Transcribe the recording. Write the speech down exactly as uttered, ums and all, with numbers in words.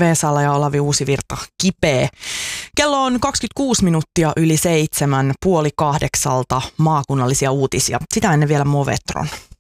Veesala ja Olavi Uusivirta kipeä. Kello on kaksikymmentäkuusi minuuttia yli seitsemän, puoli kahdeksalta maakunnallisia uutisia. Sitä ennen vielä Movetron.